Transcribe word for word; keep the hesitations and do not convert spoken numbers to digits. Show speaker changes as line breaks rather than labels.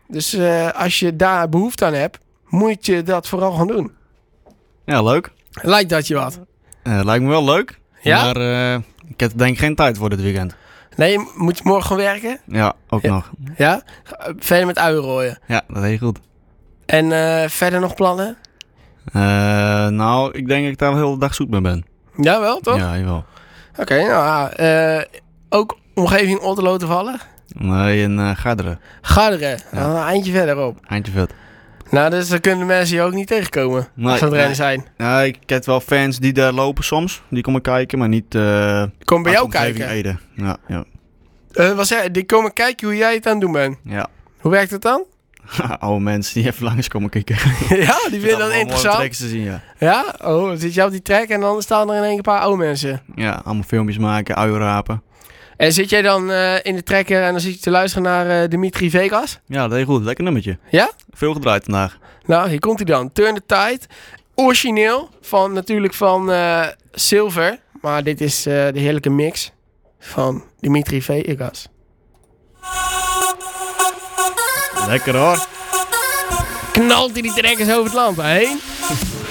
Dus uh, als je daar behoefte aan hebt, moet je dat vooral gaan doen.
Ja, leuk.
Lijkt dat je wat?
Uh, lijkt me wel leuk.
Ja?
Maar uh, ik heb denk ik geen tijd voor dit weekend.
Nee, moet je morgen gaan werken?
Ja, ook
ja.
nog.
Ja? Verder met uien rooien?
Ja, dat heet goed.
En uh, verder nog plannen?
Uh, nou, ik denk dat ik daar wel de hele dag zoet mee ben.
Ja, wel, toch?
Ja, jawel.
Oké, okay, nou, uh, ook omgeving Otterlo toevallig?
Nee, in uh, Garderen.
Garderen,
ja.
nou, een eindje verderop.
Eindje vet.
Nou, dus dan kunnen mensen je ook niet tegenkomen nee, als ze aan het rennen zijn.
Ja, ik heb wel fans die daar lopen soms. Die komen kijken, maar niet... Uh,
Kom bij jou kijken?
Ede. Ja, ja.
Uh, wat zei, die komen kijken hoe jij het aan het doen bent?
Ja.
Hoe werkt het dan?
Oude mensen die even langs komen kijken.
Ja, die vinden dat interessant.
Mooie te zien, ja.
Ja? Oh, dan zit je op die track en dan staan er in één keer een paar oude mensen.
Ja, allemaal filmpjes maken, uienrapen.
En zit jij dan uh, in de trekker en dan zit je te luisteren naar uh, Dimitri Vegas?
Ja, dat is goed. Lekker nummertje.
Ja?
Veel gedraaid vandaag.
Nou, hier komt hij dan. Turn the Tide. Origineel. Van, natuurlijk van uh, Silver. Maar dit is uh, de heerlijke mix van Dimitri Vegas.
Lekker hoor.
Knalt hij die trekkers over het land heen.